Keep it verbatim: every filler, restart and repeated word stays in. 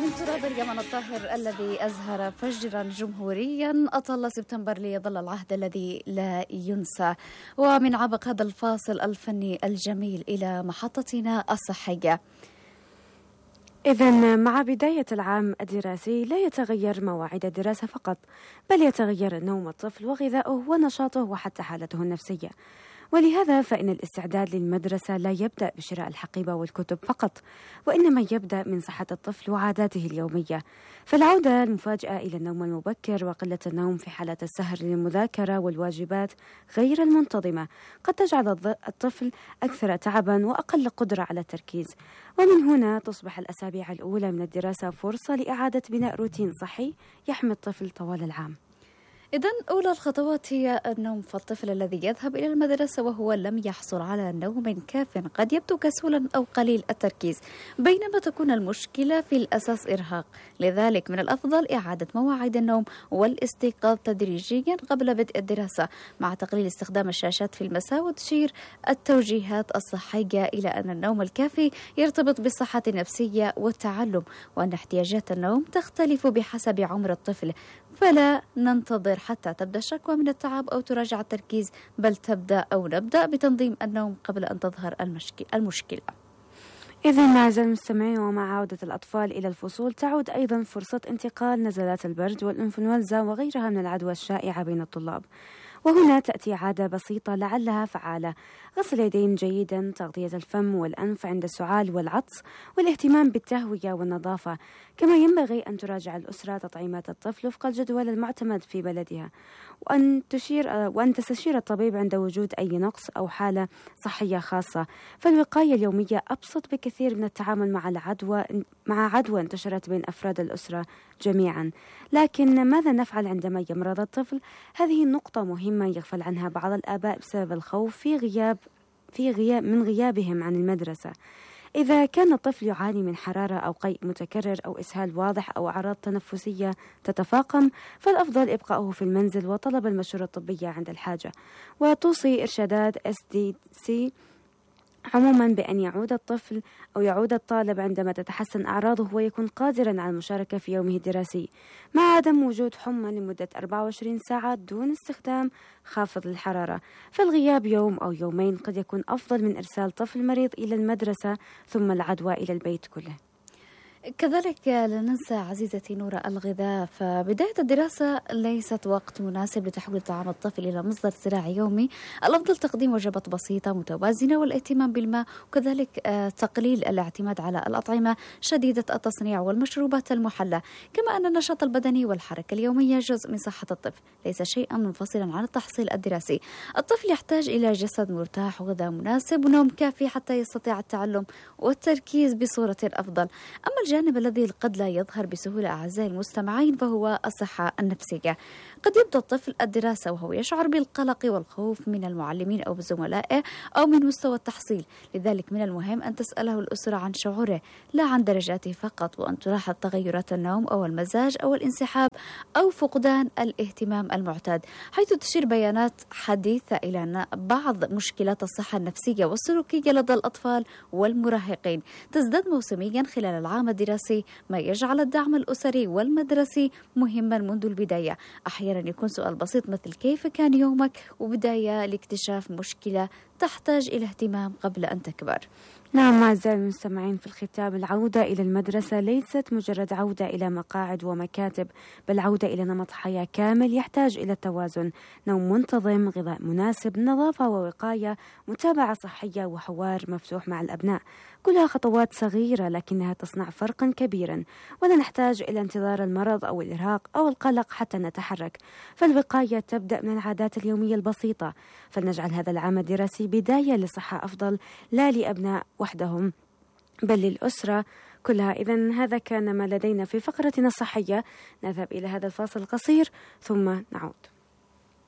تراب اليمن الطاهر الذي أزهر فجرا جمهوريا أطل سبتمبر ليظل العهد الذي لا ينسى. ومن عبق هذا الفاصل الفني الجميل إلى محطتنا الصحية. إذن مع بداية العام الدراسي لا يتغير مواعيد الدراسة فقط، بل يتغير نوم الطفل وغذاؤه ونشاطه وحتى حالته النفسية. ولهذا فإن الاستعداد للمدرسة لا يبدأ بشراء الحقيبة والكتب فقط، وإنما يبدأ من صحة الطفل وعاداته اليومية. فالعودة المفاجئة إلى النوم المبكر وقلة النوم في حالة السهر للمذاكرة والواجبات غير المنتظمة قد تجعل الطفل أكثر تعبا وأقل قدرة على التركيز. ومن هنا تصبح الأسابيع الأولى من الدراسة فرصة لإعادة بناء روتين صحي يحمي الطفل طوال العام. إذن أولى الخطوات هي النوم. فالطفل الذي يذهب إلى المدرسة وهو لم يحصل على نوم كاف قد يبدو كسولا أو قليل التركيز، بينما تكون المشكلة في الأساس إرهاق. لذلك من الأفضل إعادة مواعيد النوم والاستيقاظ تدريجيا قبل بدء الدراسة، مع تقليل استخدام الشاشات في المساء وتشير التوجيهات الصحية إلى أن النوم الكافي يرتبط بالصحة النفسية والتعلم، وأن احتياجات النوم تختلف بحسب عمر الطفل. فلا ننتظر حتى تبدأ الشكوى من التعب أو تراجع التركيز، بل تبدأ أو نبدأ بتنظيم النوم قبل أن تظهر المشكلة. إذن أعزائي المستمعين، ومع عودة الأطفال إلى الفصول تعود أيضا فرصة انتقال نزلات البرد والإنفلونزا وغيرها من العدوى الشائعة بين الطلاب. وهنا تأتي عادة بسيطة لعلها فعالة: غسل اليدين جيدا، تغطية الفم والأنف عند السعال والعطس، والاهتمام بالتهوية والنظافة. كما ينبغي أن تراجع الأسرة تطعيمات الطفل وفق الجدول المعتمد في بلدها، وأن تشير وأن تستشير الطبيب عند وجود أي نقص أو حالة صحية خاصة. فالوقاية اليومية أبسط بكثير من التعامل مع العدوى مع عدوى انتشرت بين أفراد الأسرة جميعا. لكن ماذا نفعل عندما يمرض الطفل؟ هذه النقطة مهمة يغفل عنها بعض الآباء بسبب الخوف في غياب في غياب من غيابهم عن المدرسة. إذا كان الطفل يعاني من حرارة أو قيء متكرر أو إسهال واضح أو أعراض تنفسية تتفاقم، فالأفضل إبقاؤه في المنزل وطلب المشورة الطبية عند الحاجة. وتوصي إرشادات إس دي سي عموما بأن يعود الطفل أو يعود الطالب عندما تتحسن أعراضه ويكون قادرا على المشاركة في يومه الدراسي، مع عدم وجود حمى لمدة أربعة وعشرين ساعة دون استخدام خافض الحرارة. فالغياب يوم أو يومين قد يكون أفضل من إرسال طفل مريض إلى المدرسة ثم العدوى إلى البيت كله. كذلك لا ننسى عزيزتي نورة الغذاء. فبداية الدراسة ليست وقت مناسب لتحويل طعام الطفل إلى مصدر صراع يومي. الأفضل تقديم وجبات بسيطة متوازنة والاهتمام بالماء، وكذلك تقليل الاعتماد على الأطعمة شديدة التصنيع والمشروبات المحلى. كما أن النشاط البدني والحركة اليومية جزء من صحة الطفل، ليس شيئا منفصلا عن التحصيل الدراسي. الطفل يحتاج إلى جسد مرتاح وغذاء مناسب ونوم كافي حتى يستطيع التعلم والتركيز بصورة أفضل. أما الجانب الذي قد لا يظهر بسهولة أعزائي المستمعين فهو الصحة النفسية. قد يبدأ الطفل الدراسة وهو يشعر بالقلق والخوف من المعلمين أو بزملائه أو من مستوى التحصيل. لذلك من المهم أن تسأله الأسرة عن شعوره لا عن درجاته فقط، وأن تلاحظ تغيرات النوم أو المزاج أو الانسحاب أو فقدان الاهتمام المعتاد، حيث تشير بيانات حديثة إلى أن بعض مشكلات الصحة النفسية والسلوكية لدى الأطفال والمراهقين تزداد موسميا خلال العام الدراسي، ما يجعل الدعم الأسري والمدرسي مهما منذ البداية. أحيانا يكون سؤال بسيط مثل كيف كان يومك، وبداية لاكتشاف مشكلة تحتاج إلى اهتمام قبل أن تكبر. نعم أعزائي المستمعين، في الختام العودة إلى المدرسة ليست مجرد عودة إلى مقاعد ومكاتب، بل عودة إلى نمط حياة كامل يحتاج إلى التوازن: نوم منتظم، غذاء مناسب، نظافة ووقاية، متابعة صحية، وحوار مفتوح مع الأبناء. كلها خطوات صغيرة لكنها تصنع فرقا كبيرا، ولا نحتاج إلى انتظار المرض أو الإرهاق أو القلق حتى نتحرك. فالوقاية تبدأ من العادات اليومية البسيطة. فلنجعل هذا العام الدراسي بداية لصحة أفضل، لا لأبناء وحدهم بل للأسرة كلها. إذن هذا كان ما لدينا في فقرتنا الصحية. نذهب إلى هذا الفاصل القصير ثم نعود.